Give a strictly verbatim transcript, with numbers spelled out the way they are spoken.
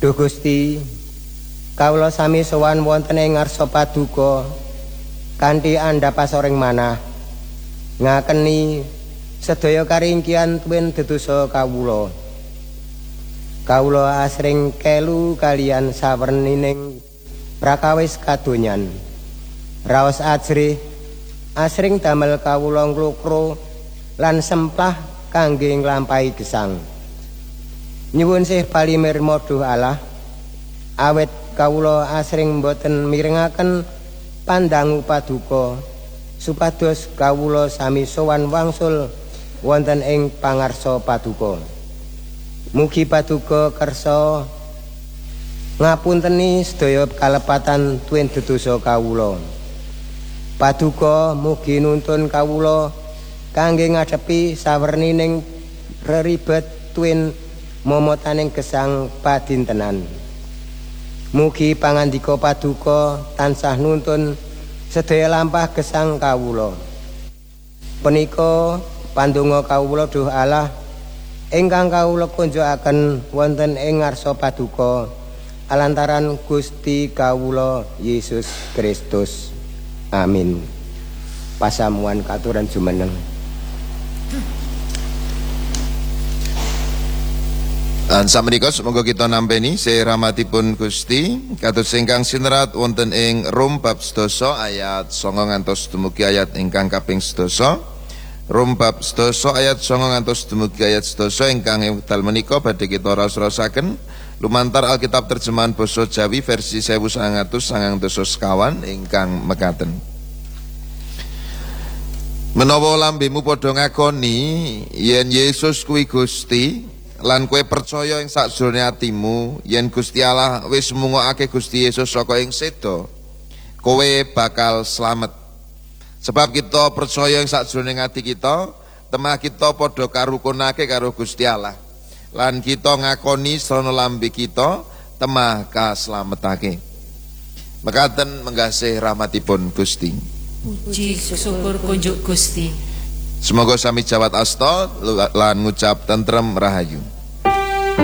Duh Gusti, kawula sami sowan wonten ing ngarsa paduka kanthi andhapasoring manah ngakeni sedaya karingkihan tuwin dedosa kawula. Kawula asring kelu kalian sawernining prakawis kadonyan. Raos ajrih asring damel kawula nglokro lan sempah kangge nglampahi gesang. Nyuwun sih palimirma duh Allah, awet kawula asring boten mirengaken pandangu paduka supados kawula sami sowan wangsul wonten ing pangarsa paduka. Mugi paduka kersa ngapunteni sedaya kalepatan tuwin dedosa kawula. Paduka mugi nuntun kawula kangge ngadepi sawernining reribet tuwin momotaning gesang padintenan. Mugi pangandika paduka tansah nuntun sedaya lampah gesang kawula. Punika pandonga kawula duh Allah ingkang kawula kunjukaken wonten ing ngarsa paduka alantaran Gusti kawula Yesus Kristus. Amin. Pasamuan katuran jumeneng. Lan sakmenika semoga kita nampeni seramatipun Gusti kados ingkang sinerat wonten ing Rom bab sedasa ayat sanga ngantos dumugi ayat ingkang kaping sedasa. Rom bab sedasa ayat sanga ngantos dumugi ayat sedasa ingkang wekdal menika badhe kita raos-raosaken lumantar Alkitab terjemahan basa Jawi versi seribu sembilan ratus sangang dasa sekawan ingkang mekaten. Menawa lambemu padha ngakoni yen Yesus kuwi Gusti lan kowe percaya ing sakjroning atimu yen Gusti Allah wis mungokake Gusti Yesus saka ing seda, kowe bakal slamet. Sebab kita percaya ing sakjroning ati kita, temah kita padha karukunake karo Gusti Allah. Lan kita ngakoni srana lambe kita temah kaslametake. Mekaten menggasih rahmatipun Gusti. Puji syukur kunjuk Gusti. Semoga sami jawat asta lan ngucap tentrem rahayu.